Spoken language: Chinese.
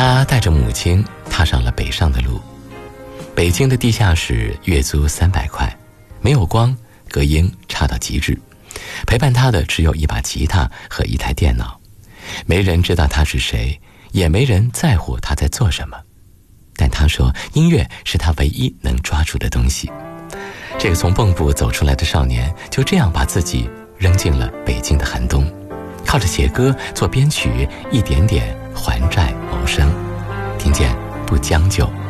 他带着母亲踏上了北上的路。北京的地下室月租300块，没有光，隔音差到极致。陪伴他的只有一把吉他和一台电脑，没人知道他是谁，也没人在乎他在做什么。但他说，音乐是他唯一能抓住的东西。这个从蚌埠走出来的少年，就这样把自己扔进了北京的寒冬，靠着写歌做编曲，一点点还债谋生。听见不将就